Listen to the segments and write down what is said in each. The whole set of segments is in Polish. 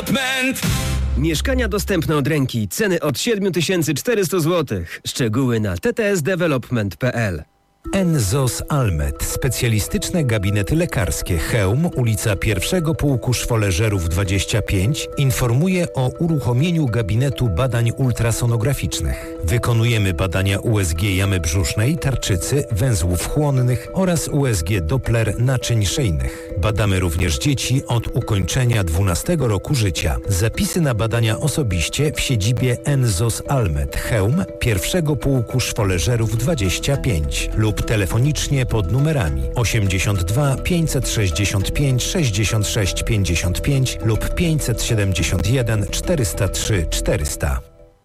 Development. Mieszkania dostępne od ręki. Ceny od 7400 zł. Szczegóły na ttsdevelopment.pl. Enzos Almet. Specjalistyczne gabinety lekarskie. Chełm, ulica 1 Pułku Szwoleżerów 25 informuje o uruchomieniu gabinetu badań ultrasonograficznych. Wykonujemy badania USG jamy brzusznej, tarczycy, węzłów chłonnych oraz USG Doppler naczyń szyjnych. Badamy również dzieci od ukończenia 12 roku życia. Zapisy na badania osobiście w siedzibie Enzos Almet. Chełm 1 Pułku Szwoleżerów 25 lub telefonicznie pod numerami 82 565 66 55 lub 571 403 400.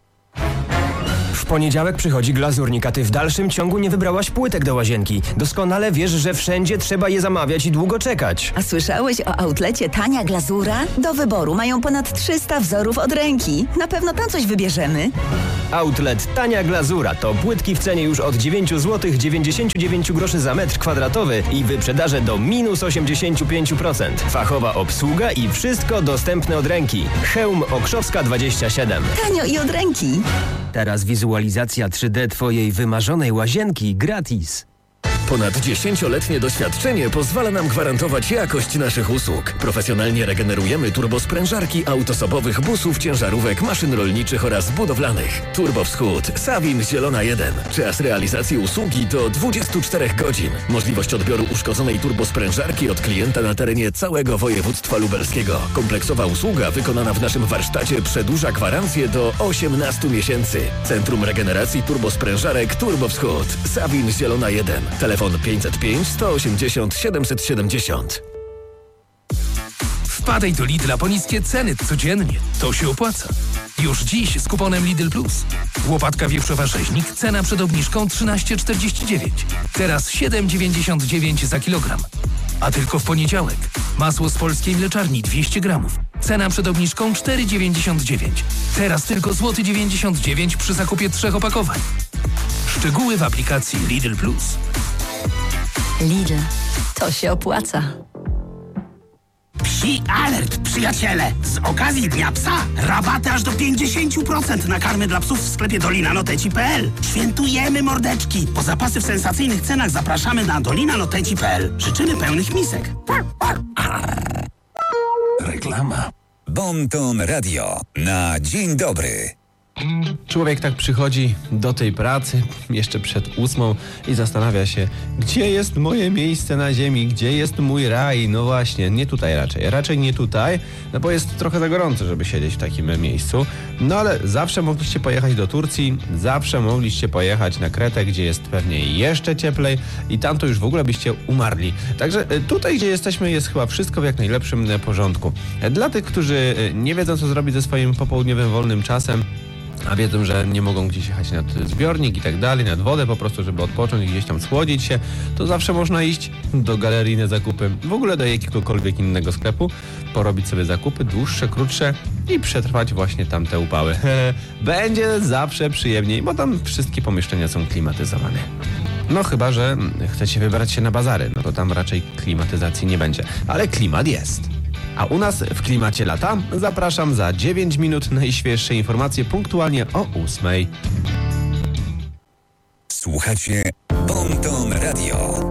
W poniedziałek przychodzi glazurnik, a ty w dalszym ciągu nie wybrałaś płytek do łazienki. Doskonale wiesz, że wszędzie trzeba je zamawiać i długo czekać. A słyszałeś o outlecie Tania Glazura? Do wyboru mają ponad 300 wzorów od ręki. Na pewno tam coś wybierzemy. Outlet Tania Glazura to płytki w cenie już od 9 zł 99 groszy za metr kwadratowy i wyprzedaże do minus 85%. Fachowa obsługa i wszystko dostępne od ręki. Chełm Okrzowska 27. Tanio i od ręki. Teraz wizualizacja 3D twojej wymarzonej łazienki gratis. Ponad 10-letnie doświadczenie pozwala nam gwarantować jakość naszych usług. Profesjonalnie regenerujemy turbosprężarki autosobowych busów, ciężarówek, maszyn rolniczych oraz budowlanych. Turbo Wschód, Sawin, Zielona 1. Czas realizacji usługi to 24 godzin. Możliwość odbioru uszkodzonej turbosprężarki od klienta na terenie całego województwa lubelskiego. Kompleksowa usługa wykonana w naszym warsztacie przedłuża gwarancję do 18 miesięcy. Centrum Regeneracji Turbosprężarek Turbo Wschód, Sawin, Zielona 1. Telefon 505 180 770. Wpadaj do Lidla po niskie ceny codziennie. To się opłaca. Już dziś z kuponem Lidl Plus. Łopatka wieprzowa rzeźnik, cena przed obniżką 13,49. Teraz 7,99 za kilogram. A tylko w poniedziałek. Masło z polskiej mleczarni 200 gramów. Cena przed obniżką 4,99. Teraz tylko złoty 99 przy zakupie 3 opakowań. Szczegóły w aplikacji Lidl Plus. Lidl. To się opłaca. Psi alert, przyjaciele! Z okazji Dnia Psa rabaty aż do 50% na karmy dla psów w sklepie dolinanoteci.pl. Świętujemy, mordeczki! Po zapasy w sensacyjnych cenach zapraszamy na dolinanoteci.pl. Życzymy pełnych misek. Reklama. Bon Ton Radio na dzień dobry. Człowiek tak przychodzi do tej pracy jeszcze przed 8 i zastanawia się, gdzie jest moje miejsce na ziemi, gdzie jest mój raj. No właśnie, nie tutaj raczej nie tutaj, no bo jest trochę za gorąco, żeby siedzieć w takim miejscu. No ale zawsze mogliście pojechać do Turcji, zawsze mogliście pojechać na Kretę, gdzie jest pewnie jeszcze cieplej i tam to już w ogóle byście umarli. Także tutaj, gdzie jesteśmy, jest chyba wszystko w jak najlepszym porządku. Dla tych, którzy nie wiedzą, co zrobić ze swoim popołudniowym wolnym czasem, a wiedzą, że nie mogą gdzieś jechać nad zbiornik i tak dalej, nad wodę po prostu, żeby odpocząć i gdzieś tam schłodzić się, to zawsze można iść do galerii na zakupy, w ogóle do jakiegokolwiek innego sklepu, porobić sobie zakupy, dłuższe, krótsze i przetrwać właśnie tamte upały. Będzie zawsze przyjemniej, bo tam wszystkie pomieszczenia są klimatyzowane. No chyba, że chcecie wybrać się na bazary, no to tam raczej klimatyzacji nie będzie, ale klimat jest. A u nas w klimacie lata zapraszam za 9 minut najświeższe informacje punktualnie o 8. Słuchacie Bon Ton Radio.